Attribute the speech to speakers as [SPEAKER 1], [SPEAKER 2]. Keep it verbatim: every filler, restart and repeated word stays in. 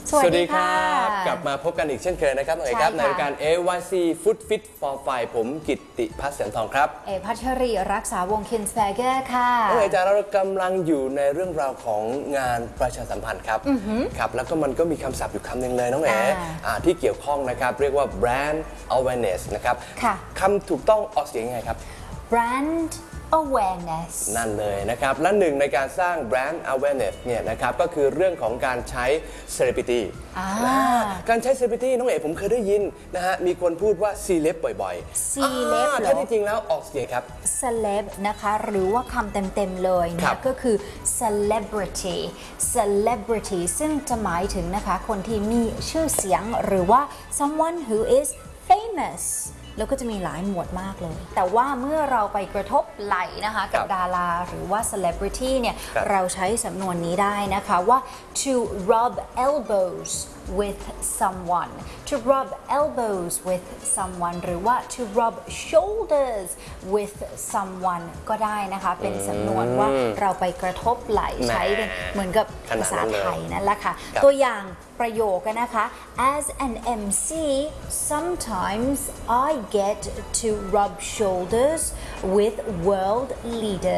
[SPEAKER 1] สวัสดีครับ
[SPEAKER 2] กลับมาพบกันอีกเช่นเคยนะครับน้องเอ๋ครับในรายการ เอ วาย ซี Food Fit for Five ผมกิตติพัฒน์แสงทองครับ
[SPEAKER 1] เอพัชรีรักษาวงศ์คินสแปเกอร์ค่ะ
[SPEAKER 2] น้องเอ๋จ้าเรากำลังอยู่ในเรื่องราวของงานประชาสัมพันธ์ครับครับแล้วก็มันก็มีคำศัพท์อยู่คำหนึ่งเลยน้องเอ๋ที่เกี่ยวข้องนะครับเรียกว่า brand awareness นะครับคำถูกต้องออกเสียงยังไงครับ
[SPEAKER 1] brand awareness
[SPEAKER 2] นั่นเลยนะครับและหนึ่งในการสร้าง brand awareness เนี่ยนะครับก็คือเรื่องของการใช้ celebrity การใช้ celebrity น้องเอ๋ผมเคยได้ยินนะฮะมีคนพูดว่า celeb บ่อยๆ
[SPEAKER 1] celeb
[SPEAKER 2] แต่ที่จริงแล้วออกเสียงครับ
[SPEAKER 1] celeb นะคะหรือว่าคำเต็มๆเลยนะก็คือ celebrity celebrity ซึ่งจะหมายถึงนะคะคนที่มีชื่อเสียงหรือว่า someone who is famousแล้วก็จะมีหลายหมวดมากเลยแต่ว่าเมื่อเราไปกระทบไหล่นะคะกับดาราหรือว่า celebrity เนี่ยเราใช้สำนวนนี้ได้นะคะว่า to rub elbows with someone to rub elbows with someone หรือว่า to rub shoulders with someone ก็ได้นะคะเป็นสำนวนว่าเราไปกระทบไหล่ใช้เป็นเหมือนกับภาษาไทยนั่นแหละค่ะตัวอย่างประโยคกันนะคะ as an เอ็ม ซี sometimes I get to rub shoulders with world leaders